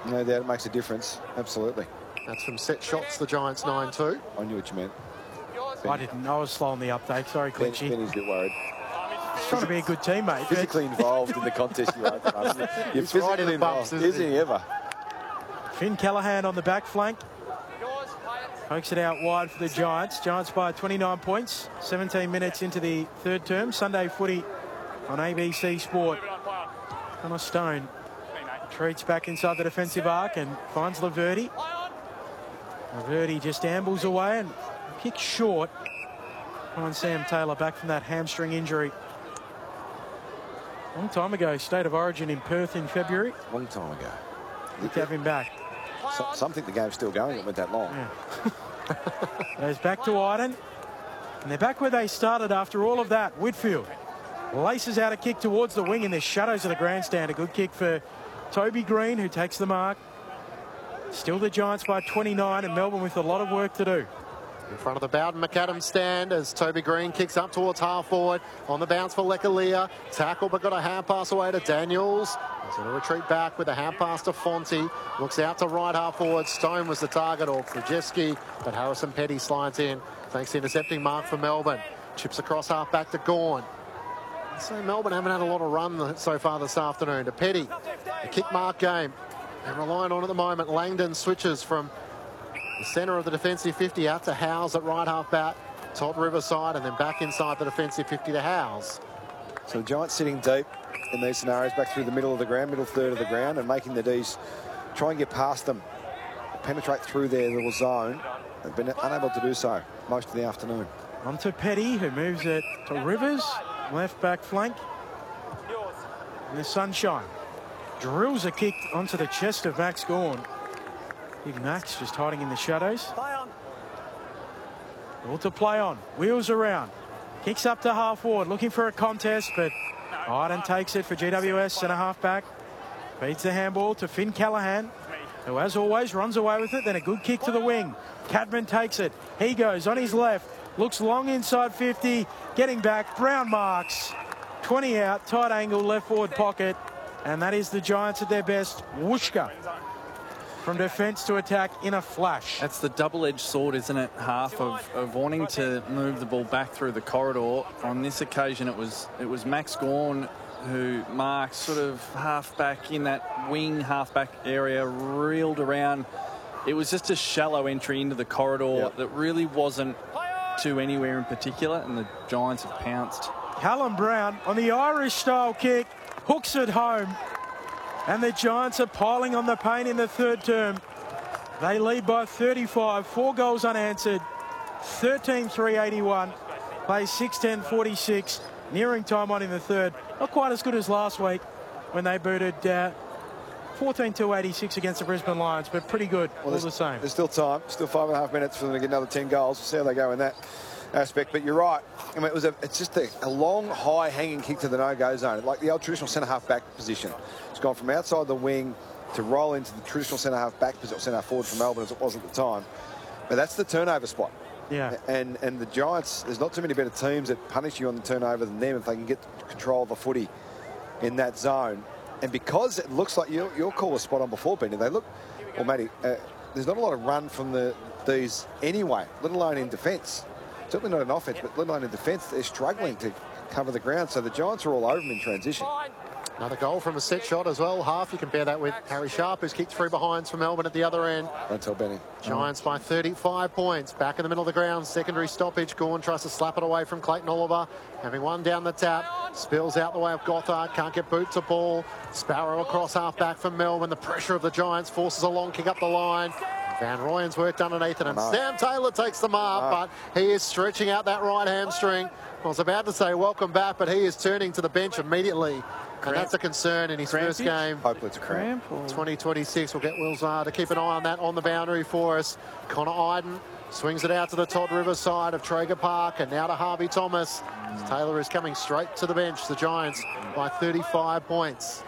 No doubt it makes a difference. Absolutely. That's from set shots, the Giants 9-2. I knew what you meant. I didn't. I was slow on the uptake. Sorry, Clinchy. Benny's a bit worried. He's trying to be a good teammate. Physically involved in the contest you are. You're He's right in the bumps, isn't he ever? Finn Callahan on the back flank. Pokes it out wide for the Giants. Giants by 29 points. 17 minutes into the third term. Sunday footy on ABC Sport. Connor Stone retreats back inside the defensive arc and finds Laverty. Laverty just ambles away and kicks short. Finds Sam Taylor back from that hamstring injury. Long time ago, State of Origin in Perth in February. Long time ago. Good to have him back. Some think the game's still going. It went that long. Yeah. Goes back to Iden. And they're back where they started after all of that. Whitfield laces out a kick towards the wing in the shadows of the grandstand. A good kick for Toby Green, who takes the mark. Still the Giants by 29 and Melbourne with a lot of work to do. In front of the Bowden McAdams stand as Toby Green kicks up towards half forward. On the bounce for Lekalia. Tackle, but got a hand pass away to Daniels. He's going to retreat back with a hand pass to Fonte. Looks out to right half forward. Stone was the target, or Krajewski, but Harrison Petty slides in. Thanks to intercepting mark for Melbourne. Chips across half back to Gawn. So Melbourne haven't had a lot of run so far this afternoon. To Petty, the kick mark game. And relying on at the moment, Langdon switches from the centre of the defensive 50 out to Howes at right half back. Todd Riverside, and then back inside the defensive 50 to Howes. So the Giants sitting deep in these scenarios, back through the middle of the ground, middle third of the ground, and making the Ds try and get past them, penetrate through their little zone. They've been unable to do so most of the afternoon. On to Petty, who moves it to Rivers, left back flank. And the Sunshine drills a kick onto the chest of Max Gawn. Big Max just hiding in the shadows. All to play on. Wheels around. Kicks up to half forward, looking for a contest, but Iden takes it for GWS, centre half back. Feeds the handball to Finn Callahan, who as always runs away with it. Then a good kick to the wing. Cadman takes it. He goes on his left. Looks long inside 50. Getting back. Brown marks. 20 out. Tight angle left forward pocket. And that is the Giants at their best. Wooshka from defence to attack in a flash. That's the double-edged sword, isn't it? Half of wanting to move the ball back through the corridor. On this occasion, it was Max Gawn who marked sort of half-back in that wing half-back area, reeled around. It was just a shallow entry into the corridor that really wasn't to anywhere in particular, and the Giants have pounced. Callum Brown on the Irish-style kick, hooks it home. And the Giants are piling on the pain in the third term. They lead by 35, 4 goals unanswered, 13-3-81, play 6-10-46, nearing time on in the third. Not quite as good as last week when they booted 14-2-86 against the Brisbane Lions, but pretty good all the same. There's still time, still 5.5 minutes for them to get another 10 goals. We'll see how they go in that aspect, but you're right. I mean, it's just a long, high hanging kick to the no-go zone, like the old traditional centre-half back position. It's gone from outside the wing to roll into the traditional centre-half back position, centre forward for Melbourne as it was at the time. But that's the turnover spot. Yeah. And the Giants, there's not too many better teams that punish you on the turnover than them if they can get control of the footy in that zone. And because it looks like your call was spot on before, Benny, they look, well, Matty, there's not a lot of run from these anyway, let alone in defence. Certainly not in offence, but let alone in defence, they're struggling to cover the ground. So the Giants are all over them in transition. Another goal from a set shot as well. Half, you compare that with Harry Sharp, who's kicked 3 behinds for Melbourne at the other end. Don't tell Benny. Giants by 35 points. Back in the middle of the ground. Secondary stoppage. Gawn tries to slap it away from Clayton Oliver. Having one down the tap. Spills out the way of Gothard. Can't get boot to ball. Sparrow across half back from Melbourne. The pressure of the Giants forces a long kick up the line. Van Rooyen's worked underneath it, and Sam Taylor takes the mark, but he is stretching out that right hamstring. I was about to say welcome back, but he is turning to the bench immediately. And that's a concern in his first game. Hopefully it's a cramp. 2026. We'll get Will Zahar to keep an eye on that on the boundary for us. Connor Iden swings it out to the Todd Rivers side of Traeger Park, and now to Harvey Thomas. Taylor is coming straight to the bench. The Giants by 35 points.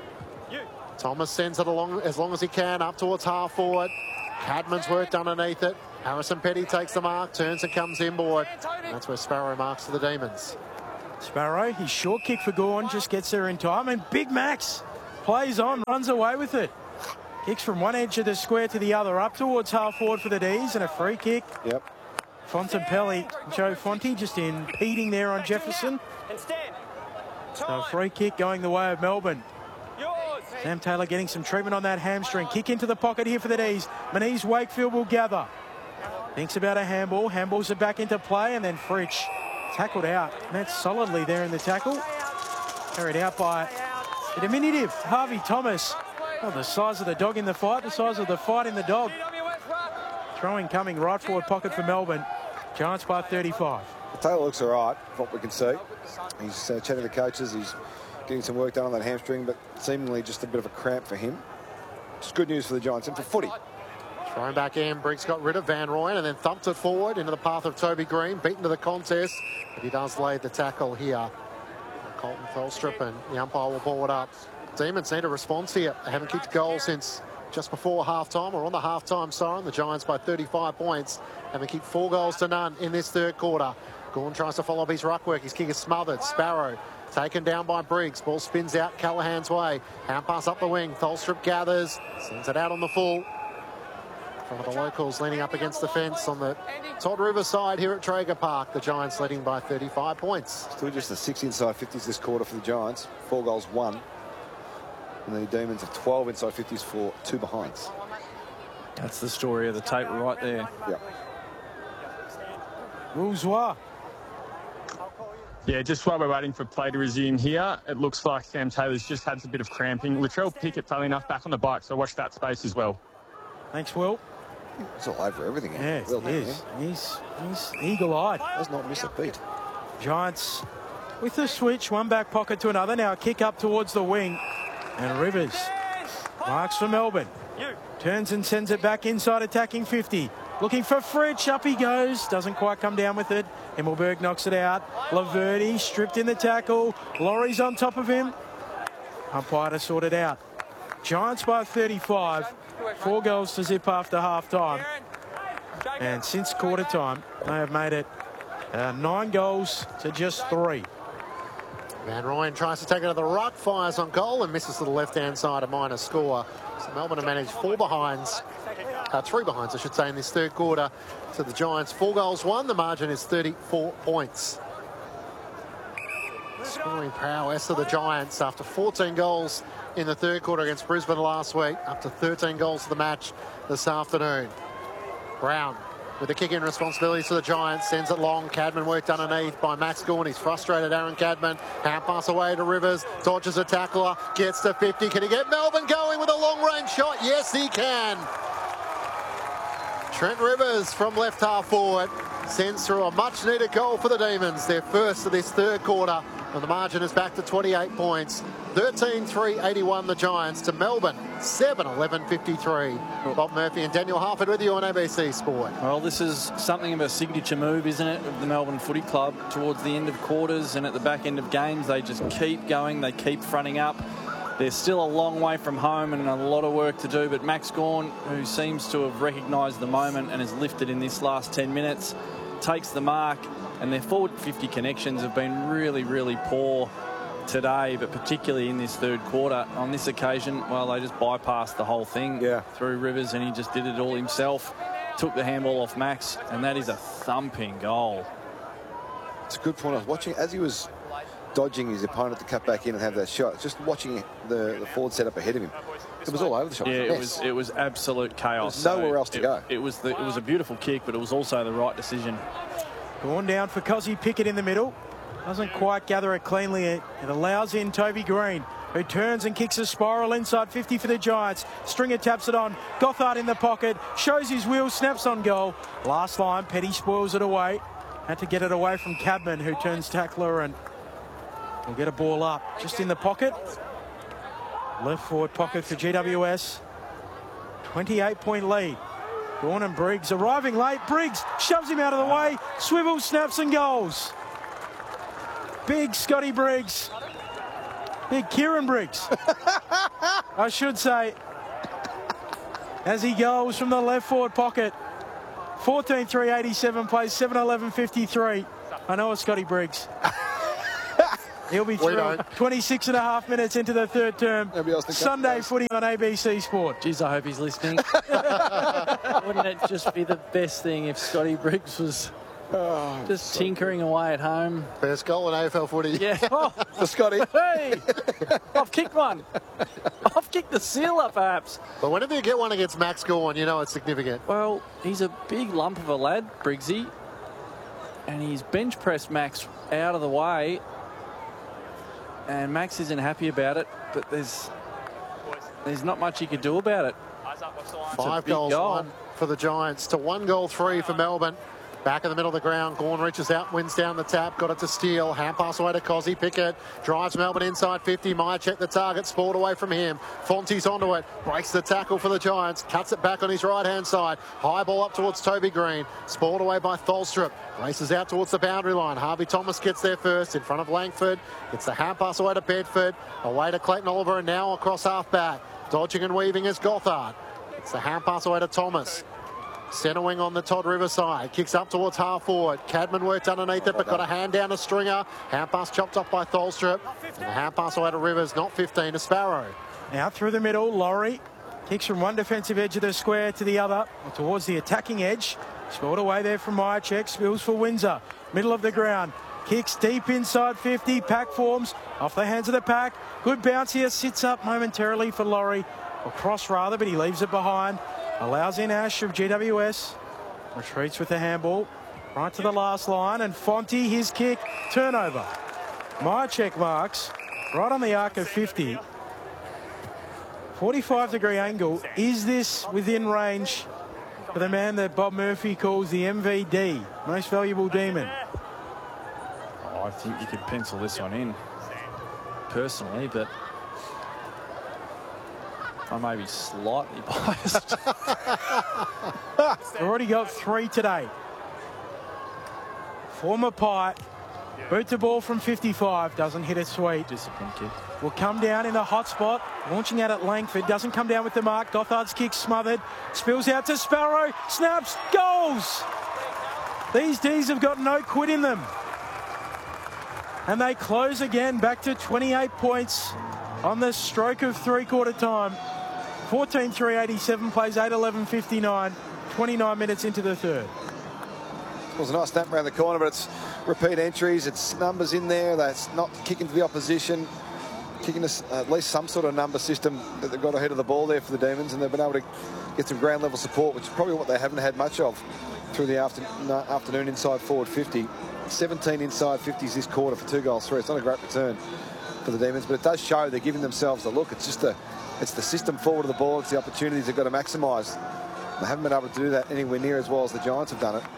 Thomas sends it along as long as he can up towards half forward. Cadman's worked underneath it. Harrison Petty takes the mark, turns and comes inboard. And that's where Sparrow marks for the Demons. Sparrow, his short kick for Gawn, just gets there in time. And Big Max plays on, runs away with it. Kicks from one edge of the square to the other, up towards half forward for the D's, and a free kick. Yep. Fontempelli, Joe Fonte just impeding there on Jefferson. So a free kick going the way of Melbourne. Sam Taylor getting some treatment on that hamstring. Kick into the pocket here for the D's. Manise Wakefield will gather. Thinks about a handball. Handballs are back into play, and then Fritsch tackled out. Met solidly there in the tackle. Carried out by the diminutive Harvey Thomas. Oh, the size of the dog in the fight, the size of the fight in the dog. Throwing coming right forward pocket for Melbourne. Giants by 35. Taylor looks all right, from what we can see. He's chatting to the coaches. He's getting some work done on that hamstring, but seemingly just a bit of a cramp for him. It's good news for the Giants and for footy. Thrown back in, Briggs got rid of Van Rooyen and then thumped it forward into the path of Toby Green, beaten to the contest, but he does lay the tackle here. Colton Thelstrup, and the umpire will ball it up. Demons need a response here. They haven't kicked a goal since just before half-time, or on the half-time siren. The Giants by 35 points, having kicked 4 goals to none in this third quarter. Gawn tries to follow up his ruck work. His kick is smothered. Sparrow taken down by Briggs. Ball spins out Callahan's way. Hand pass up the wing. Thelstrup gathers, sends it out on the full. From the locals leaning up against the fence on the Todd River side here at Traeger Park. The Giants leading by 35 points. Still just the 6 inside 50s this quarter for the Giants. 4 goals, 1. And the Demons have 12 inside 50s for 2 behinds. That's the story of the tape right there. Yep. Roussois. Yeah, just while we're waiting for play to resume here, it looks like Sam Taylor's just had a bit of cramping. Latrell Pickett, funnily enough, back on the bike, so watch that space as well. Thanks, Will. It's all over everything. Yeah, Will, he is. He's eagle-eyed. Does not miss a beat. Giants with the switch, one back pocket to another. Now a kick up towards the wing. And Rivers marks for Melbourne. Turns and sends it back inside, attacking 50. Looking for Fritsch. Up he goes. Doesn't quite come down with it. Himmelberg knocks it out. Laverty stripped in the tackle. Laurie's on top of him. Umpire to sort it out. Giants by 35. 4 goals to zip after half-time. And since quarter time, they have made it 9 goals to just 3. Van Rooyen tries to take it to the ruck, fires on goal and misses to the left-hand side, a minor score. So Melbourne have managed 3 behinds, I should say, in this third quarter. So the Giants 4 goals, 1. The margin is 34 points. Scoring prowess of the Giants after 14 goals in the third quarter against Brisbane last week, up to 13 goals for the match this afternoon. Brown with the kick-in responsibilities for the Giants, sends it long. Cadman worked underneath by Max Gawn. He's frustrated Aaron Cadman. Hand pass away to Rivers, dodges a tackler, gets to 50. Can he get Melbourne going with a long-range shot? Yes, he can. Trent Rivers from left half forward sends through a much-needed goal for the Demons, their first of this third quarter. And the margin is back to 28 points. 13-3-81 the Giants to Melbourne 7-11-53. Bob Murphy and Daniel Harford with you on ABC Sport. Well, this is something of a signature move, isn't it, of the Melbourne Footy Club towards the end of quarters and at the back end of games. They just keep going. They keep fronting up. They're still a long way from home and a lot of work to do. But Max Gawn, who seems to have recognised the moment and has lifted in this last 10 minutes, takes the mark. And their forward 50 connections have been really, really poor today, but particularly in this third quarter. On this occasion, well, they just bypassed the whole thing through Rivers, and he just did it all himself. Took the handball off Max, and that is a thumping goal. It's a good point. I was watching as he was dodging his opponent to cut back in and have that shot. Just watching the forward set up ahead of him. It was all over the shop. Yeah, it was absolute chaos. There's nowhere else to go. It was a beautiful kick, but it was also the right decision. Going down for Cozzy Pickett in the middle. Doesn't quite gather it cleanly. It allows in Toby Green, who turns and kicks a spiral inside 50 for the Giants. Stringer taps it on. Gothard in the pocket. Shows his wheel. Snaps on goal. Last line. Petty spoils it away. Had to get it away from Cadman, who turns tackler and will get a ball up. Just in the pocket. Left forward pocket for GWS. 28-point lead. Gawn and Briggs arriving late. Briggs shoves him out of the way. Swivels, snaps and goals. Big Scotty Briggs. Big Kieran Briggs. I should say. As he goes from the left forward pocket. 14-3-87 plays 7-11-53. I know it's Scotty Briggs. He'll be We through. don't. 26 and a half minutes into the third term. Nobody else can cut Sunday those. footy on ABC Sport. Geez, I hope he's listening. Wouldn't it just be the best thing if Scotty Briggs was just tinkering away at home? Best goal in AFL footy. Yeah. Oh, For Scotty. hey! I've kicked one. I've kicked the sealer, perhaps. But whenever you get one against Max Gawn, you know it's significant. Well, he's a big lump of a lad, Briggsy. And he's bench pressed Max out of the way. And Max isn't happy about it, but there's not much he could do about it. 5 big goals, goal. 1 for the Giants to 1 goal, 3 for Melbourne. Back in the middle of the ground, Gawn reaches out, wins down the tap, got it to Steele, hand pass away to Cozzy Pickett, drives Melbourne inside 50, Myercheck the target, sport away from him, Fonte's onto it, breaks the tackle for the Giants, cuts it back on his right hand side, high ball up towards Toby Green, sport away by Tholstrup, races out towards the boundary line, Harvey Thomas gets there first in front of Langford, it's the hand pass away to Bedford, away to Clayton Oliver and now across half back, dodging and weaving is Gothard, it's the hand pass away to Thomas. Centre wing on the Todd Rivers side. Kicks up towards half forward. Cadman worked underneath it, but got a hand down to Stringer. Hand pass chopped off by Tholstrup. And the hand pass away to Rivers, not 15 to Sparrow. Out through the middle, Laurie kicks from one defensive edge of the square to the other, towards the attacking edge. Scored away there from Myercheck. Spills for Windsor. Middle of the ground. Kicks deep inside 50. Pack forms off the hands of the pack. Good bounce here. Sits up momentarily for Laurie. Or cross rather, but he leaves it behind. Allows in Ash of GWS. Retreats with the handball. Right to the last line. And Fonte, his kick. Turnover. Myercheck marks. Right on the arc of 50. 45-degree angle. Is this within range for the man that Bob Murphy calls the MVD? Most valuable demon. Oh, I think you could pencil this one in, personally, but I may be slightly biased. They've already got 3 today. Former Pie. Boot the ball from 55. Doesn't hit it sweet. Discipline kick. Will come down in the hot spot. Launching out at Langford. Doesn't come down with the mark. Gothard's kick smothered. Spills out to Sparrow. Snaps. Goals. These D's have got no quit in them. And they close again. Back to 28 points on the stroke of three-quarter time. 14-3-87 plays 8-11-59. 29 minutes into the third. It was a nice snap around the corner, but it's repeat entries. It's numbers in there. That's not kicking to the opposition. Kicking us at least some sort of number system that they've got ahead of the ball there for the Demons, and they've been able to get some ground level support, which is probably what they haven't had much of through the afternoon inside forward 50. 17 inside 50s this quarter for 2 goals, 3. It's not a great return for the Demons, but it does show they're giving themselves a look. It's just it's the system forward of the ball. It's the opportunities they've got to maximise. They haven't been able to do that anywhere near as well as the Giants have done it.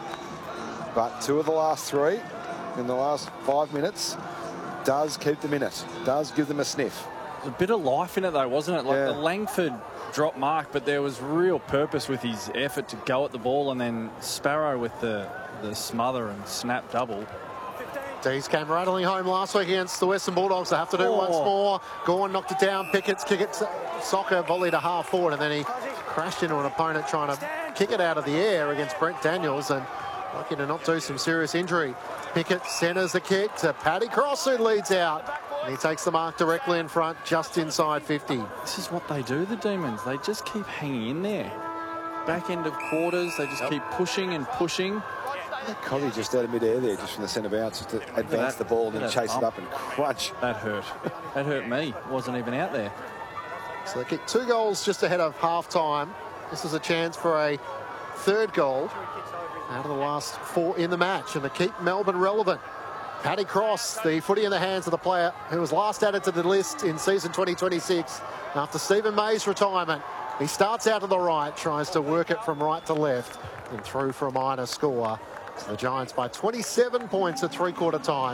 But 2 of the last 3 in the last 5 minutes does keep them in it. Does give them a sniff. There's a bit of life in it, though, wasn't it? Like Yeah. the Langford drop mark, but there was real purpose with his effort to go at the ball, and then Sparrow with the smother and snap double. D's came rattling home last week against the Western Bulldogs. They have to do it once more. Gawn knocked it down. Pickett's kick it. Soccer volley to half forward, and then he crashed into an opponent trying to kick it out of the air against Brent Daniels, and lucky to not do some serious injury. Pickett centres the kick to Paddy Cross, who leads out. And he takes the mark directly in front, just inside 50. This is what they do, the Demons. They just keep hanging in there. Back end of quarters, they just keep pushing and pushing. Covey just out of mid-air there, just from the centre bounce, just to advance the ball and then chase it up and crunch. That hurt. That hurt me. Wasn't even out there. So they kicked 2 goals just ahead of half-time. This is a chance for a 3rd goal out of the last 4 in the match, and to keep Melbourne relevant. Paddy Cross, the footy in the hands of the player who was last added to the list in season 2026 after Stephen May's retirement. He starts out to the right, tries to work it from right to left, and through for a minor score. So the Giants by 27 points at three-quarter time.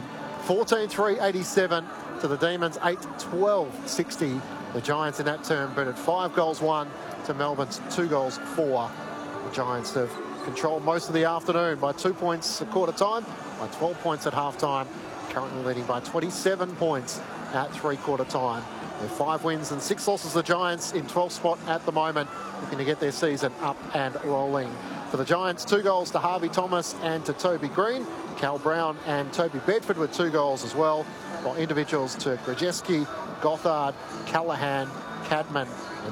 14-3-87 to the Demons, 8-12-60. The Giants in that term booted 5 goals 1 to Melbourne's 2 goals 4. The Giants have controlled most of the afternoon by 2 points at quarter time, by 12 points at half time, currently leading by 27 points at three-quarter time. They're 5 wins and 6 losses. The Giants in 12th spot at the moment, looking to get their season up and rolling. For the Giants, 2 goals to Harvey Thomas and to Toby Green. Cal Brown and Toby Bedford with 2 goals as well, while individuals to Grzeski, Gothard, Callahan, Cadman